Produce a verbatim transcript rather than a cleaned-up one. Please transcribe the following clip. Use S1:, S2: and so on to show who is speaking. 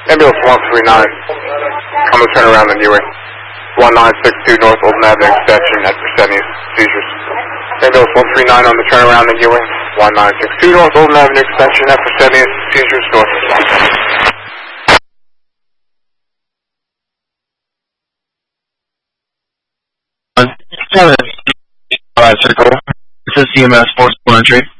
S1: Ambulance one three nine. I'm going to turn around in Ewing. one nine six two North Olden Avenue extension at Fresenius. Seizures. Ambulance one three nine on the turnaround in Ewing. one nine six two North Olden Avenue extension at Fresenius. Seizures north and south.
S2: Alright, circle. This is C M S Force One Entry.